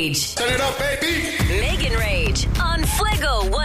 Rage. Turn it up, baby. Megan Rage on Fuego